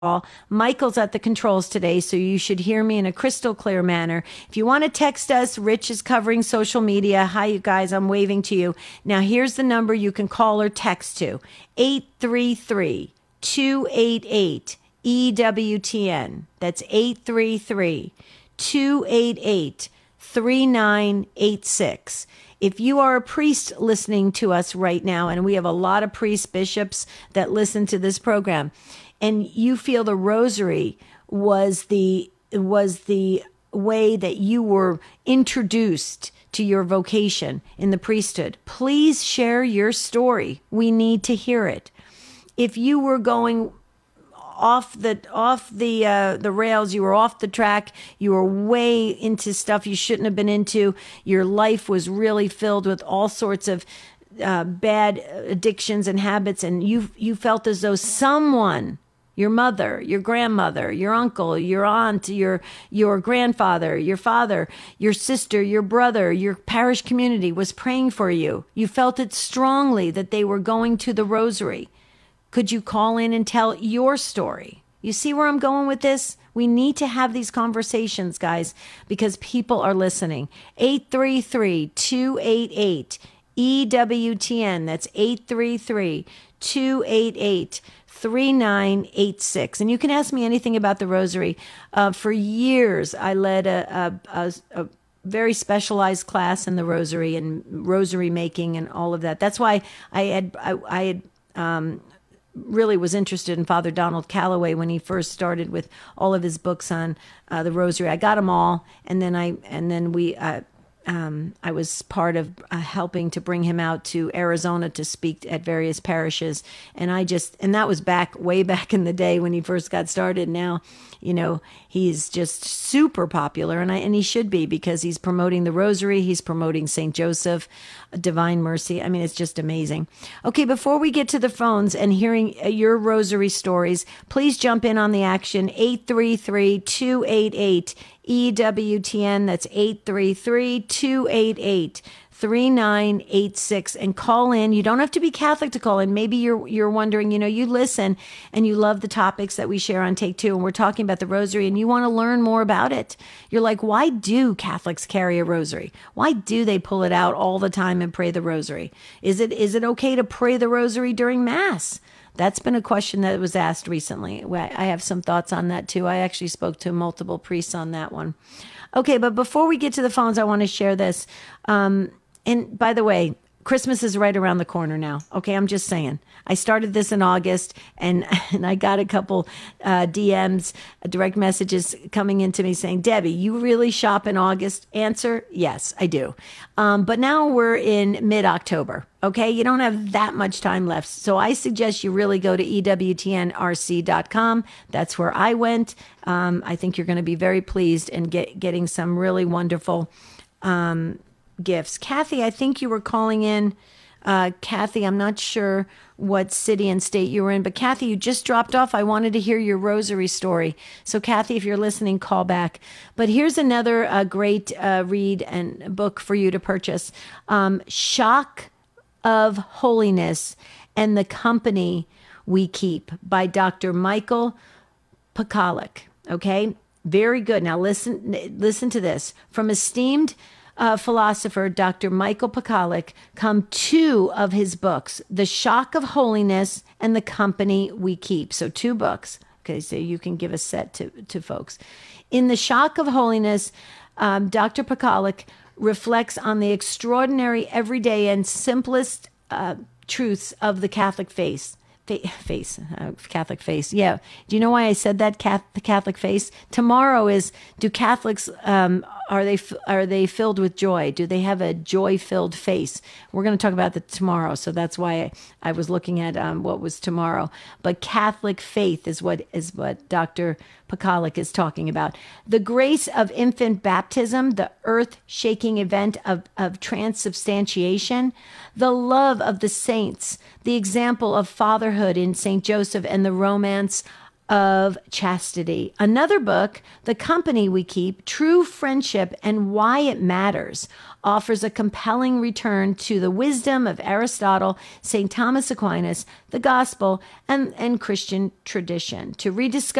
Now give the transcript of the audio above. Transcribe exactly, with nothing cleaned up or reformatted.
Michael's at the controls today, so you should hear me in a crystal clear manner. If you want to text us, Rich is covering social media. Hi, you guys. I'm waving to you. Now, here's the number you can call or text to: eight three three, two eight eight, E W T N. That's eight three three, two eight eight, three nine eight six. If you are a priest listening to us right now, and we have a lot of priests, bishops that listen to this program, and you feel the rosary was the was the way that you were introduced to your vocation in the priesthood, please share your story. We need to hear it. If you were going off the off the uh, the rails, you were off the track, you were way into stuff you shouldn't have been into, your life was really filled with all sorts of uh, bad addictions and habits, and you you felt as though someone, your mother, your grandmother, your uncle, your aunt, your your grandfather, your father, your sister, your brother, your parish community was praying for you. You felt it strongly that they were going to the rosary. Could you call in and tell your story? You see where I'm going with this? We need to have these conversations, guys, because people are listening. eight three three, two eight eight, E W T N. That's eight three three, two eight eight, three nine eight six. And you can ask me anything about the rosary. Uh, for years, I led a, a, a, a very specialized class in the rosary and rosary making and all of that. That's why I had, I, I had, um, really was interested in Father Donald Calloway when he first started with all of his books on uh, the rosary. I got them all. And then I, and then we, uh, Um, I was part of uh, helping to bring him out to Arizona to speak at various parishes. And I just, and that was back, way back in the day when he first got started. Now, you know, he's just super popular, and I, and he should be, because he's promoting the rosary. He's promoting Saint Joseph, Divine Mercy. I mean, it's just amazing. Okay, before we get to the phones and hearing your rosary stories, please jump in on the action. eight three three, two eight eight, E W T N. That's eight three three, two eight eight, three nine eight six, and call in. You don't have to be Catholic to call in. Maybe you're you're wondering, you know, you listen and you love the topics that we share on Take Two, and we're talking about the rosary, and you want to learn more about it. You're like, why do Catholics carry a rosary? Why do they pull it out all the time and pray the rosary? Is it is it okay to pray the rosary during Mass? That's been a question that was asked recently. I have some thoughts on that too. I actually spoke to multiple priests on that one. Okay, but before we get to the phones, I want to share this. Um, and by the way, Christmas is right around the corner now. Okay, I'm just saying. I started this in August, and, and I got a couple uh, D Ms, uh, direct messages coming into me saying, Debbie, you really shop in August? Answer, yes, I do. Um, but now we're in mid-October, okay? You don't have that much time left. So I suggest you really go to E W T N R C dot com. That's where I went. Um, I think you're going to be very pleased and get getting some really wonderful um gifts. Kathy, I think you were calling in. Uh, Kathy, I'm not sure what city and state you were in, but Kathy, you just dropped off. I wanted to hear your rosary story. So Kathy, if you're listening, call back. But here's another uh, great uh, read and book for you to purchase. Um, Shock of Holiness and the Company We Keep by Doctor Michael Pakaluk. Okay, very good. Now listen, listen to this. From esteemed Uh, philosopher Doctor Michael Pakaluk come two of his books, The Shock of Holiness and The Company We Keep. So two books. Okay, so you can give a set to, to folks. In The Shock of Holiness, um, Doctor Pakaluk reflects on the extraordinary, everyday, and simplest uh, truths of the Catholic faith. Face, uh, Catholic face. Yeah. Do you know why I said that? Cath- the Catholic face. Tomorrow is, do Catholics, um, are they, are they filled with joy? Do they have a joy-filled face? We're going to talk about that tomorrow. So that's why I, I was looking at um, what was tomorrow. But Catholic faith is what, is what Doctor Pakaluk is talking about. The grace of infant baptism, the earth-shaking event of, of transubstantiation, the love of the saints, the example of fatherhood in Saint Joseph, and the romance of Chastity. Another book, The Company We Keep, True Friendship and Why It Matters, offers a compelling return to the wisdom of Aristotle, Saint Thomas Aquinas, the gospel, and, and Christian tradition. To rediscover